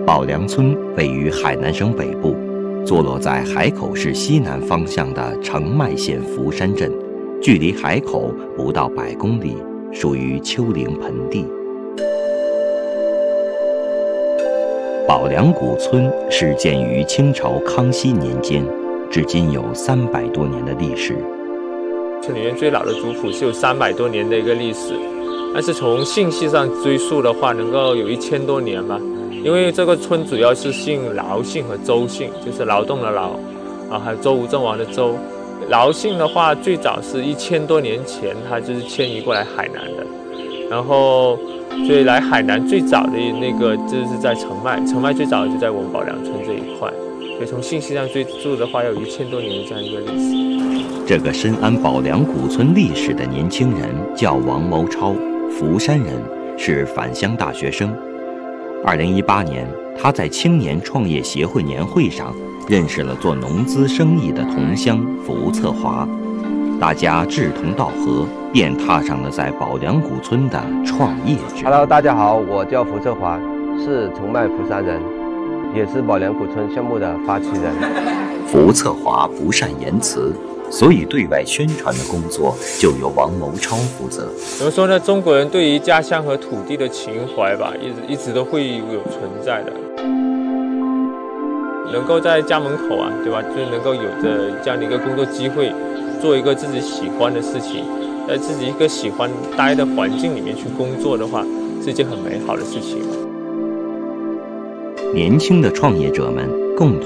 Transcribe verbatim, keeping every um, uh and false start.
宝梁村位于海南省北部，坐落在海口市西南方向的澄迈县福山镇，距离海口不到百公里，属于丘陵盆地。宝梁古村是建于清朝康熙年间，至今有三百多年的历史。 村里面最老的族谱是有三百多年的一个历史，但是从姓系上追溯的话，能够有一千多年吧。因为这个村主要是姓劳姓和周姓，就是劳动的劳，啊，还有周吴郑王的周。劳姓的话，最早是一千多年前，他就是迁移过来海南的，然后所以来海南最早的那个就是在澄迈，澄迈最早就在我们宝梁村这一块，所以从信息上追溯的话，要有一千多年的这样一个历史。 这个深谙宝梁古村历史的年轻人叫王谋超，福山人，是返乡大学生。二零一八年，他在青年创业协会年会上认识了做农资生意的同乡福策华，大家志同道合，便踏上了在宝梁古村的创业之路。 Hello， 大家好，我叫福策华，是澄迈福山人，也是宝梁古村项目的发起人。 福策华不善言辞，所以对外宣传的工作就由王谋超负责。 怎么说呢？中国人对于家乡和土地的情怀吧，一直一直都会有存在的。能够在家门口啊，对吧？就能够有着这样的一个工作机会，做一个自己喜欢的事情，在自己一个喜欢待的环境里面去工作的话，是一件很美好的事情。 年轻的创业者们共同